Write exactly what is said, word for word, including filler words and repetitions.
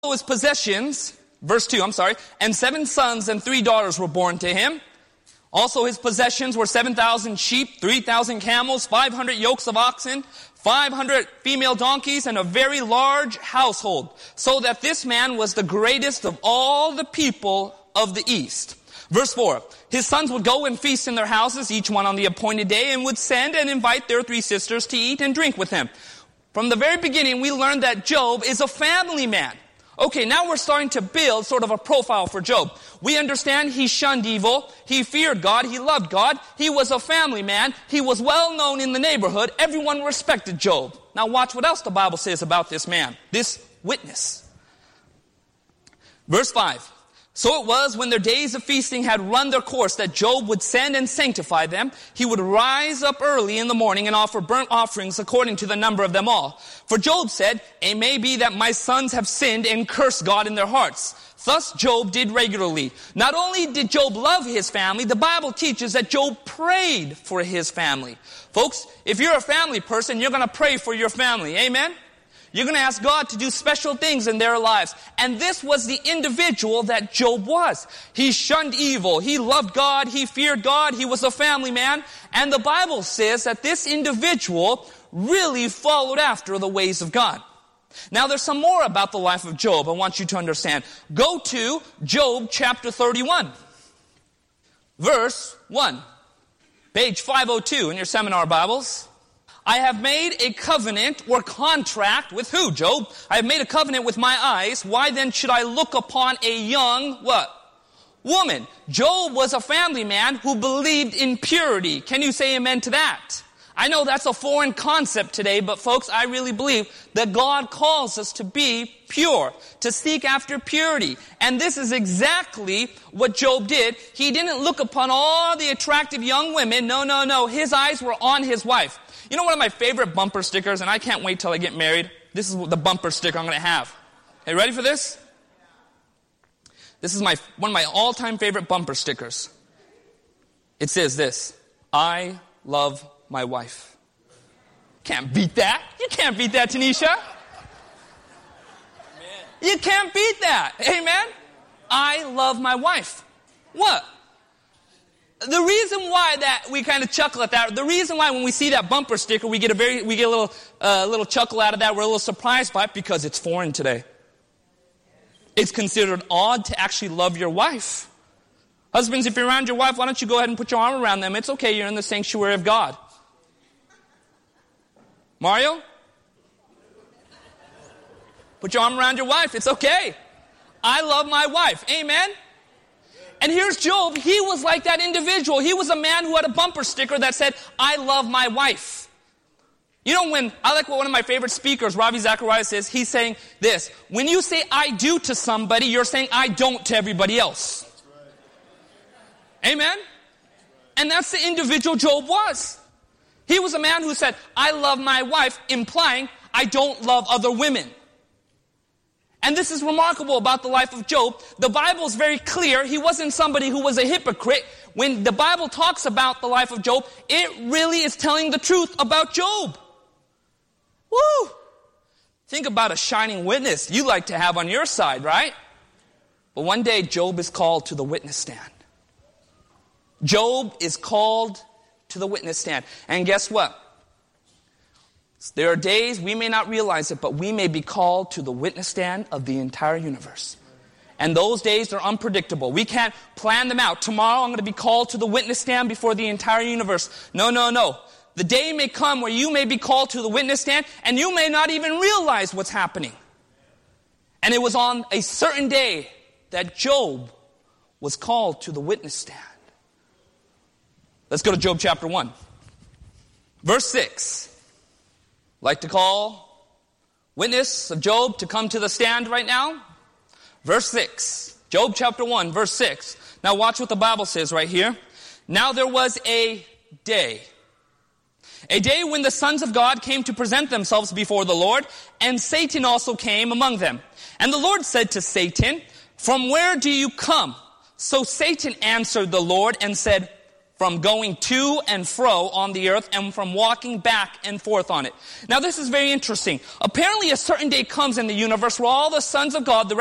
his possessions, verse two, I'm sorry, and seven sons and three daughters were born to him. Also his possessions were seven thousand sheep, three thousand camels, five hundred yokes of oxen, five hundred female donkeys, and a very large household, so that this man was the greatest of all the people of the East. Verse four, his sons would go and feast in their houses, each one on the appointed day, and would send and invite their three sisters to eat and drink with him. From the very beginning, we learned that Job is a family man. Okay, now we're starting to build sort of a profile for Job. We understand he shunned evil, he feared God, he loved God, he was a family man, he was well known in the neighborhood, everyone respected Job. Now watch what else the Bible says about this man, this witness. Verse five, so it was when their days of feasting had run their course that Job would send and sanctify them. He would rise up early in the morning and offer burnt offerings according to the number of them all. For Job said, it may be that my sons have sinned and cursed God in their hearts. Thus Job did regularly. Not only did Job love his family, the Bible teaches that Job prayed for his family. Folks, if you're a family person, you're going to pray for your family. Amen? You're going to ask God to do special things in their lives. And this was the individual that Job was. He shunned evil. He loved God. He feared God. He was a family man. And the Bible says that this individual really followed after the ways of God. Now there's some more about the life of Job I want you to understand. Go to Job chapter thirty-one, verse one. Page five oh two in your seminar Bibles. I have made a covenant or contract with who, Job? I have made a covenant with my eyes. Why then should I look upon a young, what? Woman. Job was a family man who believed in purity. Can you say amen to that? I know that's a foreign concept today, but folks, I really believe that God calls us to be pure, to seek after purity. And this is exactly what Job did. He didn't look upon all the attractive young women. No, no, no. His eyes were on his wife. You know one of my favorite bumper stickers, and I can't wait till I get married? This is the bumper sticker I'm going to have. Hey, ready for this? This is my one of my all-time favorite bumper stickers. It says this, I love my wife. Can't beat that. You can't beat that, Tanisha. Amen. You can't beat that. Amen? I love my wife. What? The reason why that we kind of chuckle at that, the reason why when we see that bumper sticker, we get a very, we get a little, uh, little chuckle out of that, we're a little surprised by it because it's foreign today. It's considered odd to actually love your wife. Husbands, if you're around your wife, why don't you go ahead and put your arm around them? It's okay, you're in the sanctuary of God. Mario? Put your arm around your wife, it's okay. I love my wife, amen? And here's Job. He was like that individual. He was a man who had a bumper sticker that said, I love my wife. You know when, I like what one of my favorite speakers, Ravi Zacharias, says. He's saying this. When you say I do to somebody, you're saying I don't to everybody else. That's right. Amen? And that's the individual Job was. He was a man who said, I love my wife, implying I don't love other women. And this is remarkable about the life of Job. The Bible is very clear. He wasn't somebody who was a hypocrite. When the Bible talks about the life of Job, it really is telling the truth about Job. Woo! Think about a shining witness you like to have on your side, right? But one day, Job is called to the witness stand. Job is called to the witness stand. And guess what? There are days we may not realize it, but we may be called to the witness stand of the entire universe. And those days are unpredictable. We can't plan them out. Tomorrow I'm going to be called to the witness stand before the entire universe. No, no, no. The day may come where you may be called to the witness stand and you may not even realize what's happening. And it was on a certain day that Job was called to the witness stand. Let's go to Job chapter one. Verse six. Like to call witness of Job to come to the stand right now? Verse six. Job chapter one, verse six. Now watch what the Bible says right here. Now there was a day. A day when the sons of God came to present themselves before the Lord, and Satan also came among them. And the Lord said to Satan, from where do you come? So Satan answered the Lord and said, from going to and fro on the earth and from walking back and forth on it. Now this is very interesting. Apparently a certain day comes in the universe where all the sons of God, the